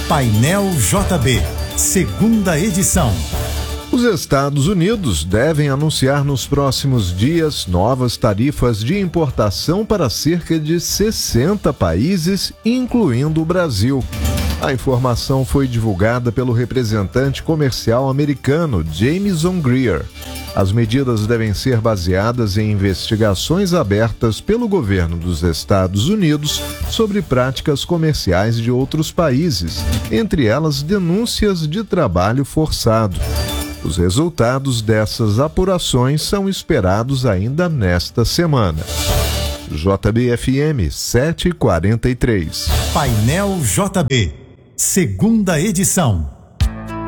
Painel JB, segunda edição. Os Estados Unidos devem anunciar nos próximos dias novas tarifas de importação para cerca de 60 países, incluindo o Brasil. A informação foi divulgada pelo representante comercial americano Jamieson Greer. As medidas devem ser baseadas em investigações abertas pelo governo dos Estados Unidos sobre práticas comerciais de outros países, entre elas denúncias de trabalho forçado. Os resultados dessas apurações são esperados ainda nesta semana. JBFM 743. Painel JB, segunda edição.